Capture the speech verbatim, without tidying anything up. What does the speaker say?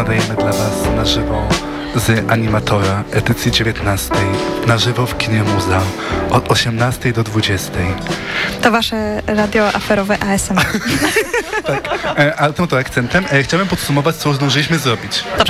nadajemy dla Was na żywo z Animatora edycji dziewiętnastej, na żywo w kinie Muza od osiemnastej do dwudziestej. To wasze radio aferowe A S M R. Tak, e, ale tym to akcentem e, chciałbym podsumować, co zdążyliśmy zrobić.